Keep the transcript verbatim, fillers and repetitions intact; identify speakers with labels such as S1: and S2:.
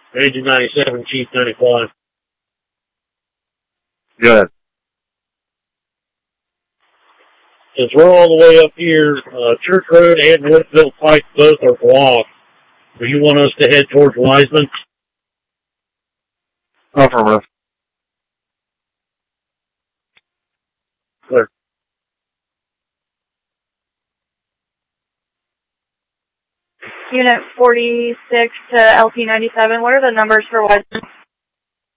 S1: Agent ninety-seven, Chief ninety-five.
S2: Good.
S1: Since we're all the way up here, uh, Church Road and Woodville Pike both are blocked. Do you want us to head towards Wiseman?
S2: Affirmative.
S1: Clear.
S3: Unit forty-six to L P ninety-seven, what are the numbers for Wiseman?